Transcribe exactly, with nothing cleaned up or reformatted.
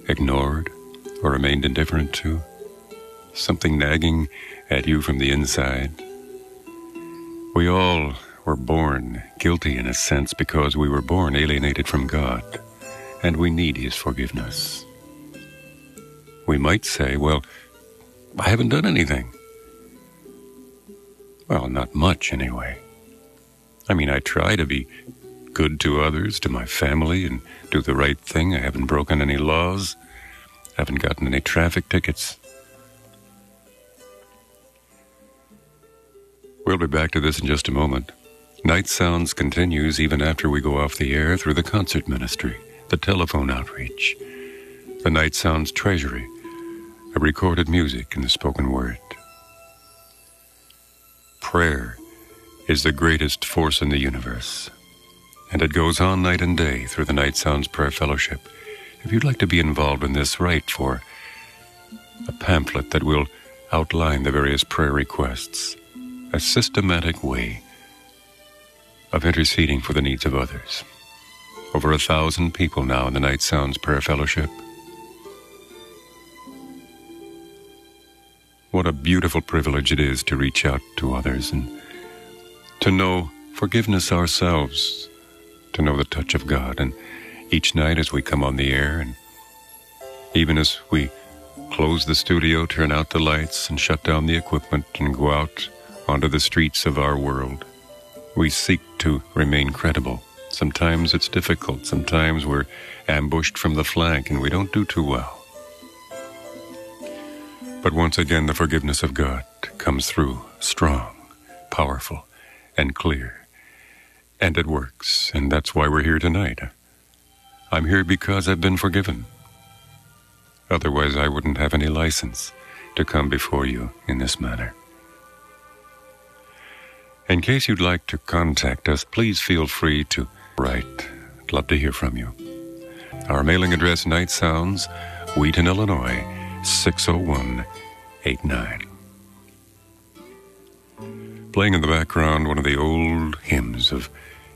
ignored, or remained indifferent to? Something nagging at you from the inside? We all were born guilty in a sense because we were born alienated from God, and we need His forgiveness. We might say, well, I haven't done anything. Well, not much anyway. I mean, I try to be good to others, to my family, and do the right thing. I haven't broken any laws, haven't gotten any traffic tickets. We'll be back to this in just a moment. Night Sounds continues even after we go off the air through the concert ministry, the telephone outreach, the Night Sounds treasury, of recorded music and the spoken word. Prayer is the greatest force in the universe, and it goes on night and day through the Night Sounds Prayer Fellowship. If you'd like to be involved in this, write for a pamphlet that will outline the various prayer requests, a systematic way of interceding for the needs of others. Over a thousand people now in the Night Sounds Prayer Fellowship. What a beautiful privilege it is to reach out to others and to know forgiveness ourselves, to know the touch of God. And each night as we come on the air, and even as we close the studio, turn out the lights and shut down the equipment and go out onto the streets of our world, we seek to remain credible. Sometimes it's difficult. Sometimes we're ambushed from the flank and we don't do too well. But once again, the forgiveness of God comes through strong, powerful, and clear. And it works, and that's why we're here tonight. I'm here because I've been forgiven. Otherwise, I wouldn't have any license to come before you in this manner. In case you'd like to contact us, please feel free to write. I'd love to hear from you. Our mailing address, Night Sounds, Wheaton, Illinois, six oh one eight nine. Playing in the background, one of the old hymns of